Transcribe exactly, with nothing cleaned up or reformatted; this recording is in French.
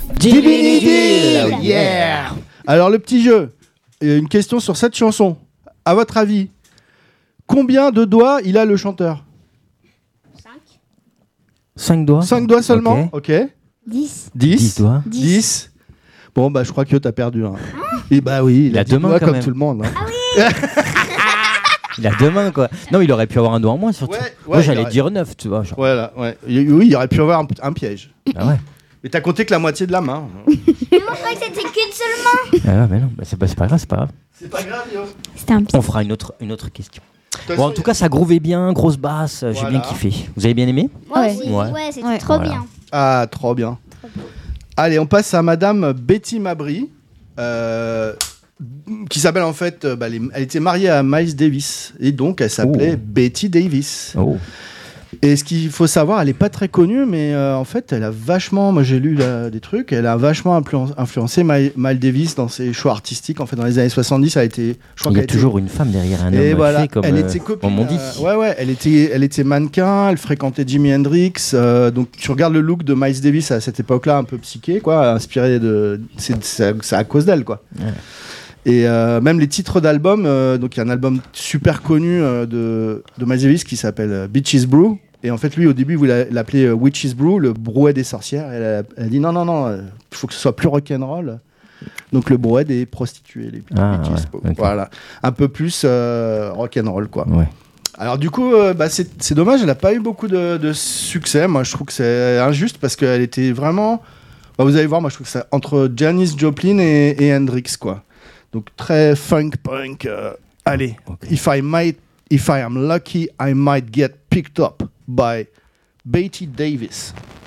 Divinity, yeah. Alors le petit jeu, une question sur cette chanson. À votre avis, combien de doigts il a le chanteur? cinq doigts. cinq doigts seulement. Ok. dix. dix. dix doigts. dix. Bon bah je crois que t'as perdu un. Et bah oui, il, il a, a deux mains comme même. tout le monde. Hein. Ah oui. Il a deux mains quoi. Non, il aurait pu avoir un doigt en moins surtout. Ouais, ouais, Moi j'allais aurait... dire neuf, tu vois. Genre. Voilà, ouais. Oui, il aurait pu avoir un, un piège. Ah ouais. Mais t'as compté que la moitié de la main. Mais moi je croyais que c'était qu'une seule main. Ah ouais, mais non, bah, c'est, pas, c'est pas grave, c'est pas grave. C'est pas grave, yo. C'était un pied. On fera une autre, une autre question. Bon, en tout cas, ça groovait bien, grosse basse, voilà. J'ai bien kiffé. Vous avez bien aimé? Moi aussi, ouais. ouais, c'était Ouais. trop Voilà. bien. Ah, trop bien. Trop bien. Allez, on passe à Madame Betty Mabry, euh, qui s'appelle en fait, euh, bah, elle, est, elle était mariée à Miles Davis, et donc elle s'appelait oh. Betty Davis. Oh. Et ce qu'il faut savoir, elle est pas très connue, mais euh, en fait, elle a vachement, moi j'ai lu là, des trucs, elle a vachement influ- influencé Miles Davis dans ses choix artistiques. En fait, dans les années soixante-dix, elle a été. Je crois Il y a qu'elle toujours était... une femme derrière un homme. Et voilà, fait comme, elle euh, était copine. on m'en dit. Euh, ouais, ouais, elle était, elle était mannequin, elle fréquentait Jimi Hendrix. Euh, donc tu regardes le look de Miles Davis à cette époque-là, un peu psyché, quoi, inspiré de. C'est, c'est, c'est à cause d'elle, quoi. Ouais. Et euh, même les titres d'albums, euh, donc il y a un album super connu euh, de, de Miles Davis qui s'appelle euh, Bitches Brew. Et en fait, lui, au début, il voulait l'appeler euh, Witch's Brew, le brouet des sorcières. Et elle, a, elle a dit non, non, non, il euh, faut que ce soit plus rock'n'roll. Donc le brouet des prostituées, les Ah, Witch's ouais, Brew. okay. Voilà, un peu plus euh, rock'n'roll, quoi. Ouais. Alors du coup, euh, bah, c'est, c'est dommage, elle n'a pas eu beaucoup de, de succès. Moi, je trouve que c'est injuste parce qu'elle était vraiment... Bah, vous allez voir, moi, je trouve que c'est entre Janis Joplin et, et Hendrix, quoi. Donc très funk punk. Euh, allez, Okay. if I might, if I am lucky, I might get picked up by Betty Davis.